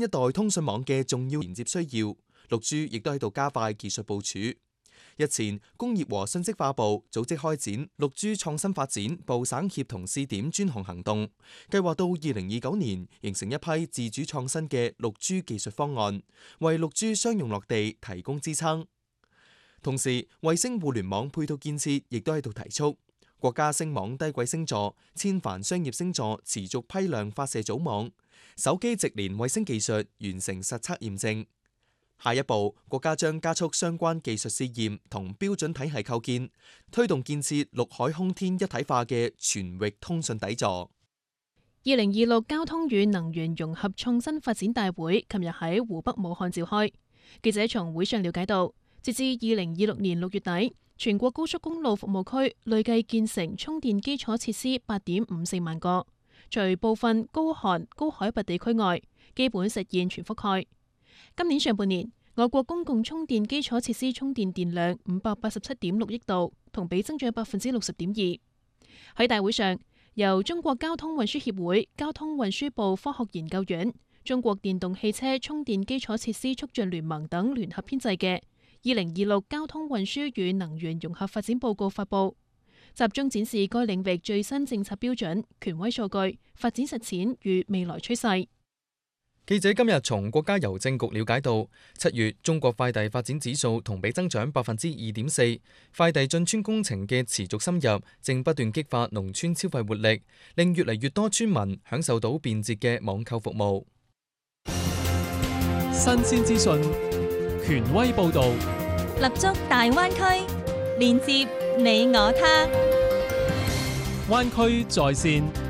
一代通訊網嘅重要連接需要，6G 亦都喺度加快技術部署。日前，工業和信息化部組織開展6G 創新發展部省協同試點專項行動，計劃到2029年形成一批自主創新嘅6G 技術方案，為6G 商用落地提供支撐。同時，衛星互聯網配套建設亦都喺度提速。國家星網低軌星座、千帆商業星座持續批量發射組網，手機直連衛星技術完成實測驗證。下一步，國家將加速相關技術試驗同標準體系構建，推動建設陸海空天一體化嘅全域通訊底座。 2026交通與能源融合創新發展大會琴日喺湖北武漢召開。記者從會上了解到，截至2026年6月底，全國高速公路服務區累計建成充電基礎設施8.54萬個，除部分高寒高海拔地區外，基本實現全覆蓋。今年上半年，我國公共充電基礎設施充電電量587.6億度，同比增長60.2%。喺大會上，由中國交通運輸協會、交通運輸部科學研究院、中國電動汽車充電基礎設施促進聯盟等聯合編製嘅2026交通運輸與能源融合發展報告發布，集中展示該領域最新政策標準、權威數據、發展實踐與未來趨勢。 記者今日從國家郵政局了解到，7月中國快遞發展指數同比增長2.4%，快遞進村工程嘅持續深入，正不斷激發農村消費活力，令越嚟越多村民享受到便捷嘅網購服務。 新鮮資訊，權威報導， 立足大灣區，連接你我他。 灣區在線。